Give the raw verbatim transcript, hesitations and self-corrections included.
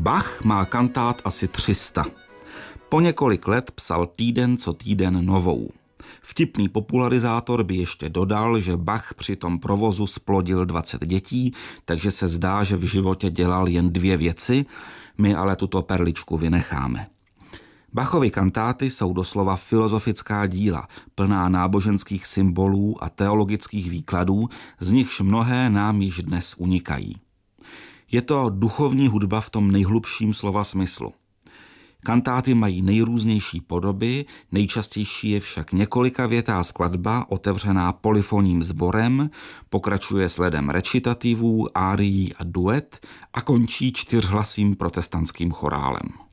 Bach má kantát asi tři sta. Po několik let psal týden co týden novou. Vtipný popularizátor by ještě dodal, že Bach při tom provozu splodil dvacet dětí, takže se zdá, že v životě dělal jen dvě věci, my ale tuto perličku vynecháme. Bachovy kantáty jsou doslova filozofická díla, plná náboženských symbolů a teologických výkladů, z nichž mnohé nám již dnes unikají. Je to duchovní hudba v tom nejhlubším slova smyslu. Kantáty mají nejrůznější podoby, nejčastější je však několikavětá skladba otevřená polyfonním sborem, pokračuje sledem recitativů, árií a duet a končí čtyřhlasým protestantským chorálem.